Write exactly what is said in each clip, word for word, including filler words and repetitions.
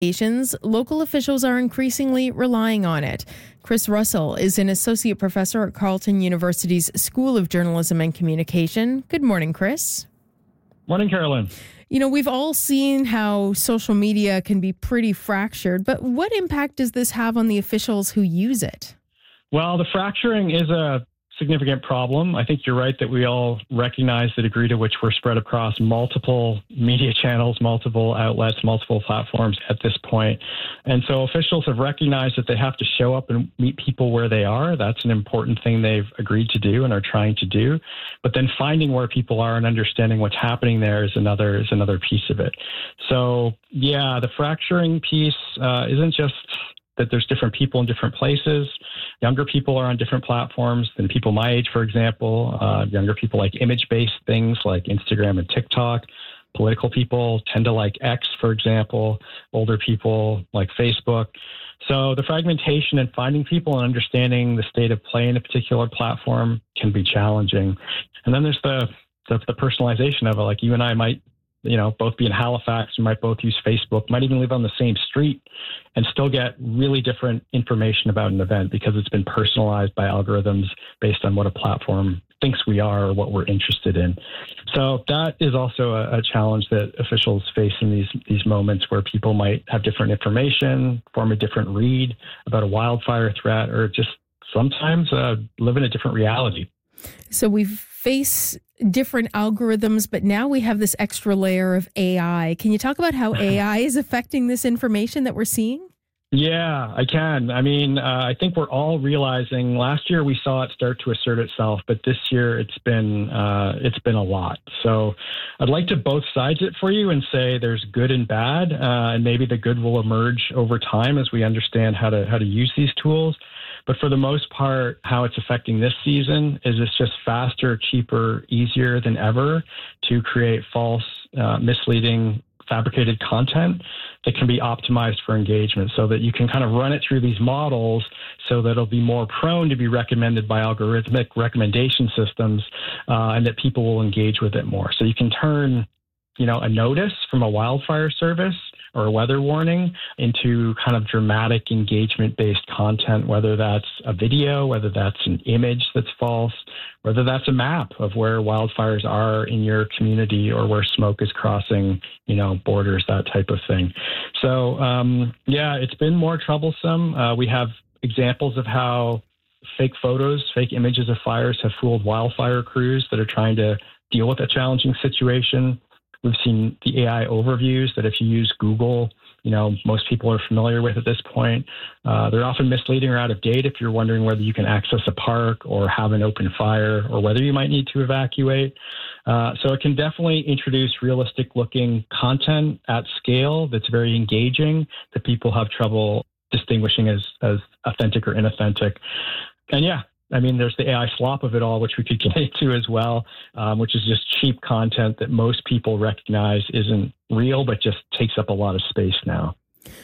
Asians, local officials are increasingly relying on it. Chris Russell is an associate professor at Carleton University's School of Journalism and Communication. Good morning, Chris. Morning, Carolyn. You know, we've all seen how social media can be pretty fractured, but what impact does this have on the officials who use it? Well, the fracturing is a significant problem. I think you're right that we all recognize the degree to which we're spread across multiple media channels, multiple outlets, multiple platforms at this point. And so officials have recognized that they have to show up and meet people where they are. That's an important thing they've agreed to do and are trying to do. But then finding where people are and understanding what's happening there is another is another piece of it. So, yeah, the fracturing piece uh, isn't just that there's different people in different places. Younger people are on different platforms than people my age, for example. Uh, younger people like image-based things like Instagram and TikTok. Political people tend to like X, for example. Older people like Facebook. So the fragmentation and finding people and understanding the state of play in a particular platform can be challenging. And then there's the the, the personalization of it. Like you and I might you know, both be in Halifax, we might both use Facebook, might even live on the same street and still get really different information about an event because it's been personalized by algorithms based on what a platform thinks we are or what we're interested in. So that is also a, a challenge that officials face in these, these moments where people might have different information, form a different read about a wildfire threat, or just sometimes uh, live in a different reality. So we face different algorithms, but now we have this extra layer of A I. Can you talk about how A I is affecting this information that we're seeing? Yeah, I can. I mean, uh, I think we're all realizing last year we saw it start to assert itself, but this year it's been uh, it's been a lot. So I'd like to both sides it for you and say there's good and bad, uh, and maybe the good will emerge over time as we understand how to how to use these tools. But for the most part, how it's affecting this season is it's just faster, cheaper, easier than ever to create false, uh, misleading, fabricated content that can be optimized for engagement so that you can kind of run it through these models so that it'll be more prone to be recommended by algorithmic recommendation systems uh, and that people will engage with it more. So you can turn, you know, a notice from a wildfire service or a weather warning into kind of dramatic engagement-based content, whether that's a video, whether that's an image that's false, whether that's a map of where wildfires are in your community or where smoke is crossing, you know, borders, that type of thing. So, um, yeah, it's been more troublesome. Uh, we have examples of how fake photos, fake images of fires have fooled wildfire crews that are trying to deal with a challenging situation. We've seen the A I overviews that if you use Google, you know, most people are familiar with at this point. Uh, they're often misleading or out of date if you're wondering whether you can access a park or have an open fire or whether you might need to evacuate. Uh, so it can definitely introduce realistic looking content at scale that's very engaging that people have trouble distinguishing as, as authentic or inauthentic. And yeah, I mean, there's the A I slop of it all, which we could get into as well, um, which is just cheap content that most people recognize isn't real, but just takes up a lot of space now.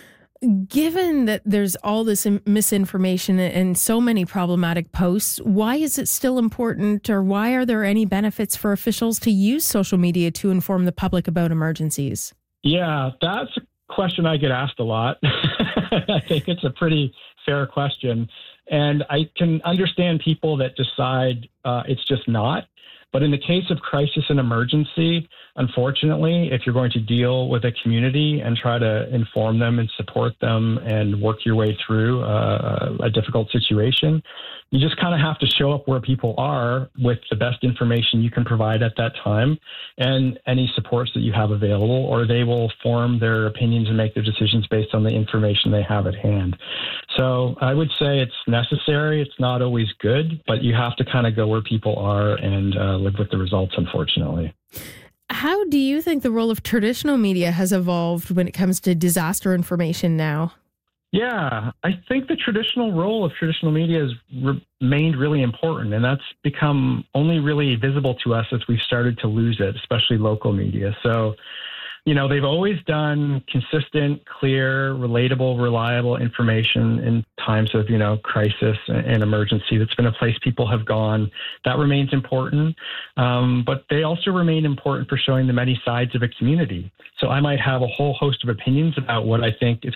Given that there's all this misinformation and so many problematic posts, why is it still important, or why are there any benefits for officials to use social media to inform the public about emergencies? Yeah, that's a question I get asked a lot. I think it's a pretty fair question. And I can understand people that decide uh, it's just not. But in the case of crisis and emergency, unfortunately, if you're going to deal with a community and try to inform them and support them and work your way through uh, a difficult situation, you just kind of have to show up where people are with the best information you can provide at that time and any supports that you have available, or they will form their opinions and make their decisions based on the information they have at hand. So I would say it's necessary. It's not always good, but you have to kind of go where people are and uh, live with the results, unfortunately. How do you think the role of traditional media has evolved when it comes to disaster information now? Yeah, I think the traditional role of traditional media has remained really important, and that's become only really visible to us as we've started to lose it, especially local media. So you know, they've always done consistent, clear, relatable, reliable information in times of, you know, crisis and emergency. That's been a place people have gone. That remains important. Um, but they also remain important for showing the many sides of a community. So I might have a whole host of opinions about what I think is